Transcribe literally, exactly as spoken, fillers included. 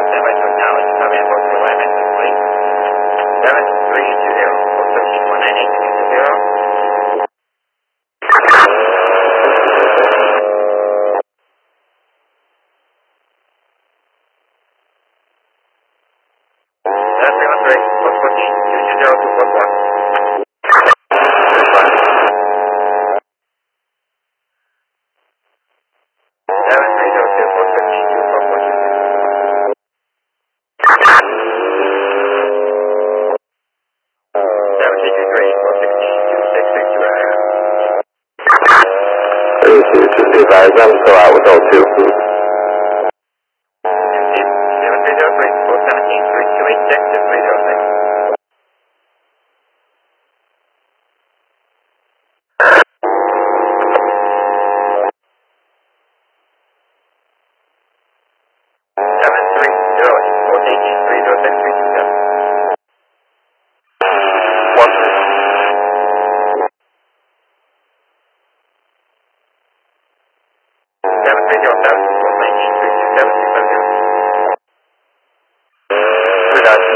standby to acknowledge. Copy and post alignment complete. seven three two zero. Post thirteen one nine eight two zero. seven three one three. Post fourteen two two zero two four four. seven three zero two. Post thirteen two four four two. seven two two three. Post sixteen two six six two. Just be advised, I'm still out with O two. seven three zero three. Post seventeen three two eight six two three zero six. seven three zero eight. Post eighteen three zero six three two seven. One. seven three zero seven. Post nineteen three two seven two seven zero. Three nine.